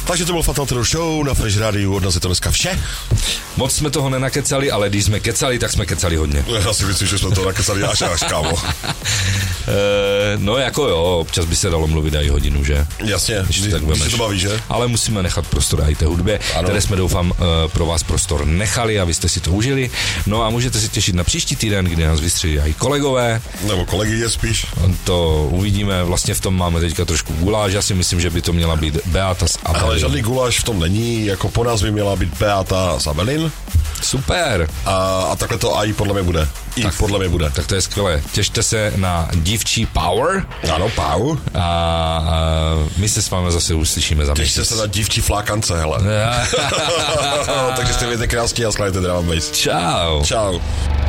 Takže to byl Fatal Terror Show na Fresh Radio, od nás je to dneska vše. Moc jsme toho nenakecali, ale když jsme kecali, tak jsme kecali hodně. Já si myslím, že jsme to nakecali až kámo. No jako jo, občas by se dalo mluvit i hodinu, že? Jasně, když to baví, že? Ale musíme nechat prostor i té hudbě, které jsme doufám pro vás prostor nechali a vy jste si to užili. No a můžete si těšit na příští týden, kdy nás vystřídají i kolegové. Nebo kolegyně spíš. To uvidíme, vlastně v tom máme teďka trošku guláš, já si myslím, že by to měla být Beata s Abelin. Ale žádný guláš v tom není, jako po nás by měla být Beata s Abelin. Super. A takhle to i podle mě bude. Podle mě bude. Tak to je skvělé. Těšte se na dívčí Power. Ano, Power. A my se s vámi zase uslyšíme za měsíc. Těšte se na dívčí flákance, hele. Takže jste vědět krásně a sklájte Drum and Bass. Čau. Čau.